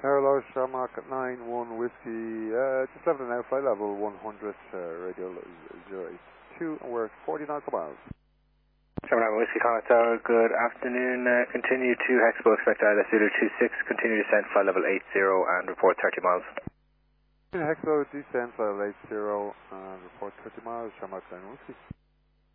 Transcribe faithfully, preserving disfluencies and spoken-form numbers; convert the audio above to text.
Hello, Shamrock nine one Whiskey, uh, just leveling out, flight level one hundred, uh, radial zero eight two, and we're forty nautical miles. Shamrock nine Whiskey, Contact Tower, good afternoon, uh, continue to Hexpo, expect Isla Zulu two six, continue descent, flight level eight zero, and report thirty miles. In Hexo, descent, flight level eight zero, and report thirty miles, Shamrock nine Whiskey.